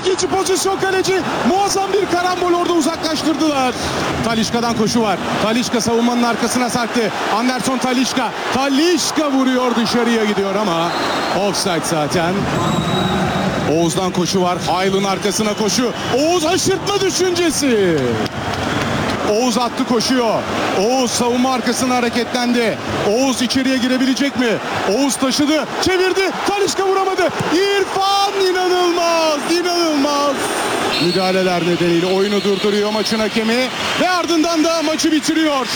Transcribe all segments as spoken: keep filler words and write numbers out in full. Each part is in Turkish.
İkinci pozisyon kaleci. Muazzam bir karambol orada uzaklaştırdılar. Talisca'dan koşu var. Talisca savunmanın arkasına sarktı. Anderson Talisca. Talisca vuruyor, dışarıya gidiyor ama offside zaten. Oğuz'dan koşu var. Hayl'ın arkasına koşu. Oğuz haşırtma düşüncesi. Oğuz attı, koşuyor. Oğuz savunma arkasına hareketlendi. Oğuz içeriye girebilecek mi? Oğuz taşıdı, çevirdi. Talisca vuramadı. İrfan inanılmaz, inanılmaz. Müdahaleler nedeniyle oyunu durduruyor maçın hakemi ve ardından da maçı bitiriyor.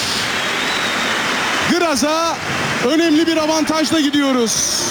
Graz'a önemli bir avantajla gidiyoruz.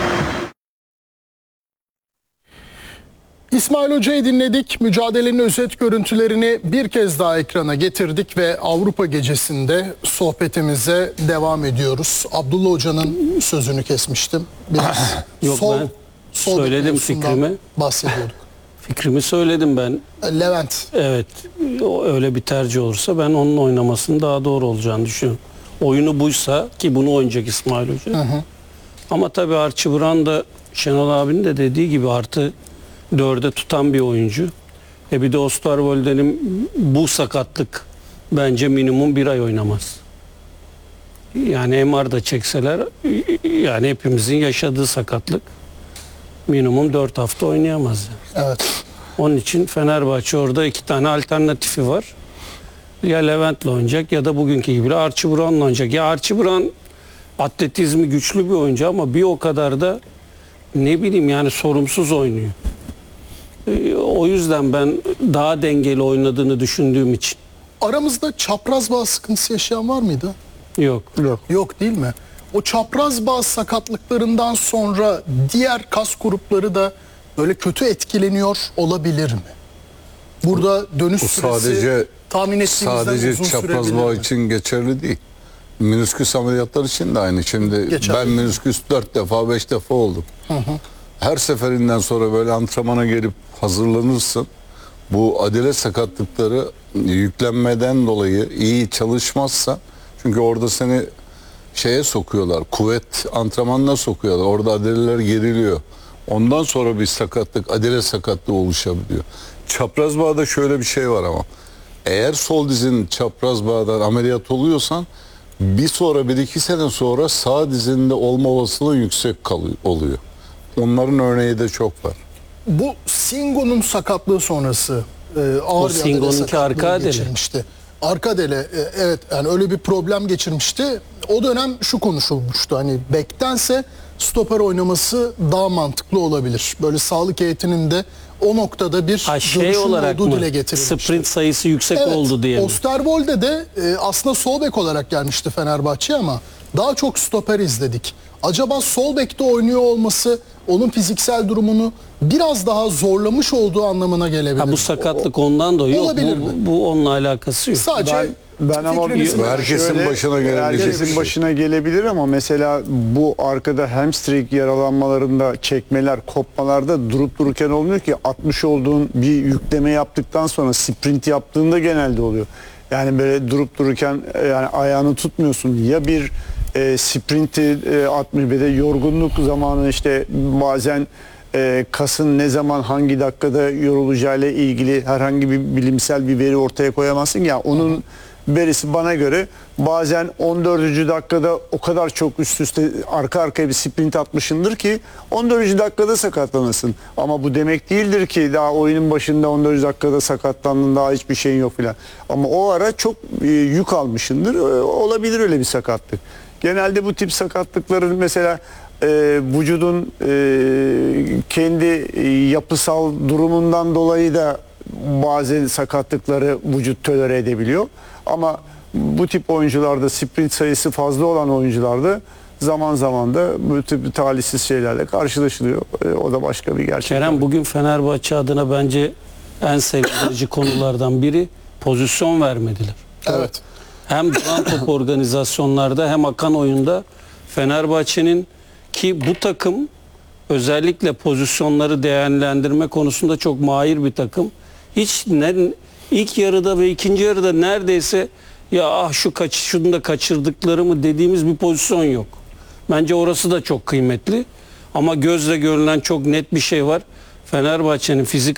İsmail Hoca'yı dinledik. Mücadelenin özet görüntülerini bir kez daha ekrana getirdik ve Avrupa gecesinde sohbetimize devam ediyoruz. Abdullah Hoca'nın sözünü kesmiştim. Biraz Yok, sol, ben sol söyledim fikrimi. bahsediyorduk. Fikrimi söyledim ben. Levent. Evet, o öyle bir tercih olursa ben onun oynamasının daha doğru olacağını düşünüyorum. Oyunu buysa ki bunu oynayacak İsmail Hoca. Hı hı. Ama tabii Archie Brown da Şenol abinin de dediği gibi artı dörde tutan bir oyuncu. E bir de Osterwolde'nin bu sakatlık bence minimum bir ay oynamaz. Yani M R'da çekseler yani hepimizin yaşadığı sakatlık minimum dört hafta oynayamaz. Yani. Evet. Onun için Fenerbahçe orada iki tane alternatifi var. Ya Levent'le oynayacak ya da bugünkü gibi Archie Brown'la oynayacak. Ya Archie Brown atletizmi güçlü bir oyuncu ama bir o kadar da ne bileyim yani sorumsuz oynuyor. O yüzden ben daha dengeli oynadığını düşündüğüm için. Aramızda çapraz bağ sıkıntısı yaşayan var mıydı? Yok. Yok. Yok değil mi? O çapraz bağ sakatlıklarından sonra diğer kas grupları da böyle kötü etkileniyor olabilir mi? Burada dönüş Bu süresi sadece tahmin ettiğimizden sadece uzun çapraz sürebilir bağ mi? için geçerli değil. Menisküs ameliyatları için de aynı. Şimdi Geçerli. ben menisküs dört defa beş defa oldum. Hı hı. Her seferinden sonra böyle antrenmana gelip hazırlanırsın. Bu adile sakatlıkları yüklenmeden dolayı iyi çalışmazsa, çünkü orada seni şeye sokuyorlar, kuvvet antrenmanına sokuyorlar. Orada adileler geriliyor. Ondan sonra bir sakatlık, adile sakatlığı oluşabiliyor. Çapraz bağda şöyle bir şey var ama. Eğer sol dizin çapraz bağdan ameliyat oluyorsan bir sonra bir iki sene sonra sağ dizinde olma olasılığı yüksek kalıyor, oluyor. Onların örneği de çok var. Bu Singo'nun sakatlığı sonrası e, ağır bir Singo'nunki arka adele. geçirmişti. Arka adele e, evet, yani öyle bir problem geçirmişti. O dönem şu konuşulmuştu, hani bektense stoper oynaması daha mantıklı olabilir. Böyle sağlık heyetinin de o noktada bir Ha, şey görüşün olarak olduğu mı? dile getirilmişti. Sprint sayısı yüksek Evet, oldu diye mi? Osterwolde de e, aslında sol bek olarak gelmişti Fenerbahçe'ye ama daha çok stoper izledik. Acaba sol bekte oynuyor olması onun fiziksel durumunu biraz daha zorlamış olduğu anlamına gelebilir. Ha, bu sakatlık ondan da yok. Olabilir Bu, mi? bu onunla alakası yok. Sadece Ben, ben ama fikrinizi bir- merak herkesin şöyle, başına gelebilecek herkesin bir şey. başına gelebilir ama mesela bu arkada hamstring yaralanmalarında, çekmeler, kopmalarda durup dururken olmuyor ki. Atmış olduğun bir yükleme yaptıktan sonra sprint yaptığında genelde oluyor. Yani böyle durup dururken yani ayağını tutmuyorsun ya, bir e, sprinti e, atmış bir de yorgunluk zamanı, işte bazen e, kasın ne zaman hangi dakikada yorulacağıyla ilgili herhangi bir bilimsel bir veri ortaya koyamazsın ya, onun verisi bana göre bazen on dördüncü dakikada o kadar çok üst üste arka arkaya bir sprint atmışındır ki on dördüncü dakikada sakatlanırsın. Ama bu demek değildir ki daha oyunun başında on dördüncü dakikada sakatlandın, daha hiçbir şeyin yok filan. Ama o ara çok e, yük almışındır. E, olabilir öyle bir sakatlık. Genelde bu tip sakatlıkların mesela e, vücudun e, kendi e, yapısal durumundan dolayı da bazı sakatlıkları vücut tolere edebiliyor. Ama bu tip oyuncularda, sprint sayısı fazla olan oyuncularda zaman zaman da bu tip talihsiz şeylerle karşılaşılıyor. E, o da başka bir gerçek. Kerem, bugün Fenerbahçe adına bence en sevindirici konulardan biri pozisyon vermediler. Evet. Hem duran top organizasyonlarda hem akan oyunda Fenerbahçe'nin, ki bu takım özellikle pozisyonları değerlendirme konusunda çok mahir bir takım. Hiç ne, ilk yarıda ve ikinci yarıda neredeyse ya ah şu kaç şunu da kaçırdıkları mı dediğimiz bir pozisyon yok. Bence orası da çok kıymetli. Ama gözle görülen çok net bir şey var. Fenerbahçe'nin fizik